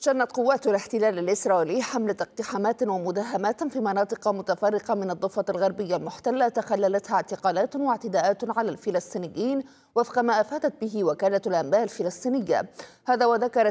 شنت قوات الاحتلال الإسرائيلي حملة اقتحامات ومداهمات في مناطق متفرقة من الضفة الغربية المحتلة تخللتها اعتقالات واعتداءات على الفلسطينيين وفق ما أفادت به وكالة الأنباء الفلسطينية. هذا وذكرت